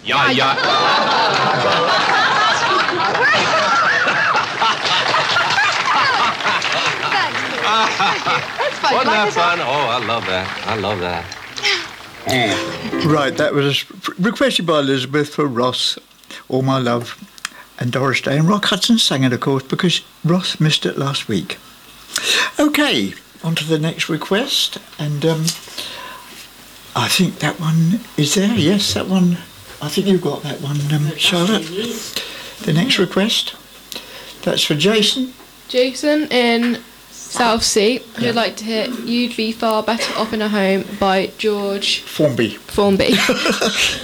Yeah, yeah. That's fun. Wasn't that fun? Oh, I love that. I love that. Right, that was requested by Elizabeth for Ross, All My Love, and Doris Day. And Rock Hudson sang it, of course, because Ross missed it last week. OK, on to the next request. And I think that one is there. Yes, that one. I think you've got that one, Charlotte. The next request. That's for Jason. Jason in Southsea, who'd like to hear You'd Be Far Better Off in a Home by George Formby. Formby.